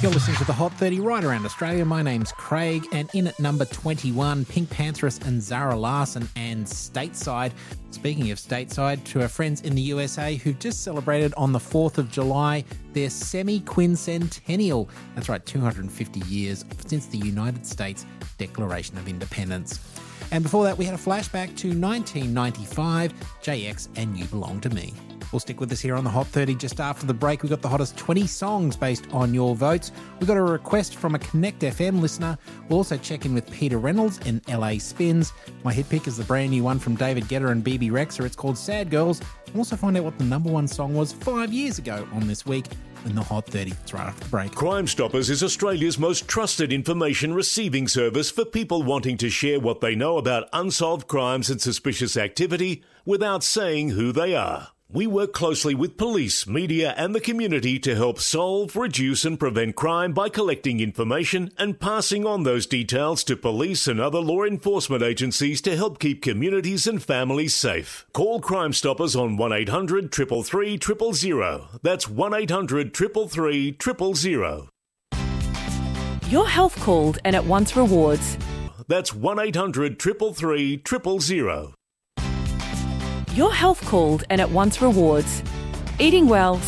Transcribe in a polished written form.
You're listening to the Hot 30 right around Australia. My name's Craig, and in at number 21, Pink Pantheress and Zara Larsson and Stateside. Speaking of Stateside, to our friends in the USA who've just celebrated on the 4th of July their semi-quincentennial. That's right, 250 years since the United States Declaration of Independence. And before that, we had a flashback to 1995, JX and You Belong to Me. We'll stick with us here on the Hot 30 just after the break. We've got the hottest 20 songs based on your votes. We've got a request from a Connect FM listener. We'll also check in with Peter Reynolds in LA Spins. My hit pick is the brand new one from David Guetta and BB Rexa. It's called Sad Girls. We'll also find out what the number one song was 5 years ago on This Week in the Hot 30. It's right after the break. Crime Stoppers is Australia's most trusted information receiving service for people wanting to share what they know about unsolved crimes and suspicious activity without saying who they are. We work closely with police, media and the community to help solve, reduce and prevent crime by collecting information and passing on those details to police and other law enforcement agencies to help keep communities and families safe. Call Crime Stoppers on 1800 333 000. That's 1800 333 000. Your health called and it wants rewards. That's 1800 333 000. Your health called and it wants rewards. Eating well,